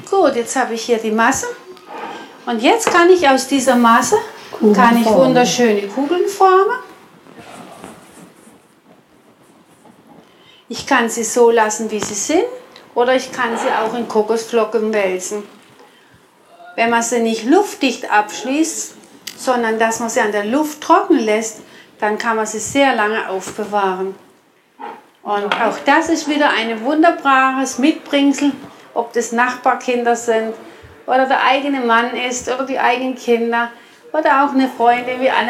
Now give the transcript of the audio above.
Gut, jetzt habe ich hier die Masse. Und jetzt kann ich aus dieser Masse wunderschöne Kugeln formen. Ich kann sie so lassen, wie sie sind, oder ich kann sie auch in Kokosflocken wälzen. Wenn man sie nicht luftdicht abschließt, sondern dass man sie an der Luft trocknen lässt, dann kann man sie sehr lange aufbewahren. Und auch das ist wieder ein wunderbares Mitbringsel, ob das Nachbarkinder sind oder der eigene Mann ist oder die eigenen Kinder oder auch eine Freundin wie Anne.